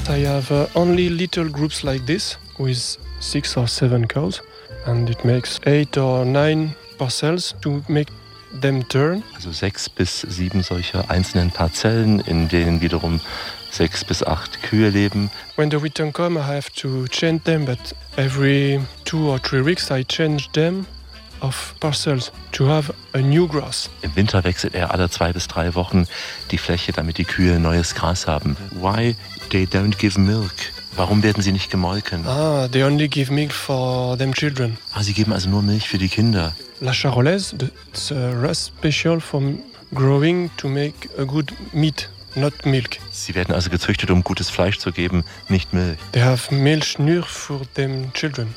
start, I have only little groups like this with 6 or 7 cows, and it makes 8 or 9 parcels to make them turn. Also 6 bis 7 solcher einzelnen Parzellen, in denen wiederum 6 bis 8 Kühe leben. When the winter comes, I have to change them, but every 2 or 3 weeks I change them of parcels to have a new grass. Im Winter wechselt er alle 2 bis 3 Wochen die Fläche, damit die Kühe neues Gras haben. Why they don't give milk? Warum werden sie nicht gemolken? They only give milk for them children. Sie geben also nur Milch für die Kinder. La Charolaise, it's a race special for growing to make a good meat, not milk. Sie werden also gezüchtet, um gutes Fleisch zu geben, nicht Milch. They have milk nur for them children.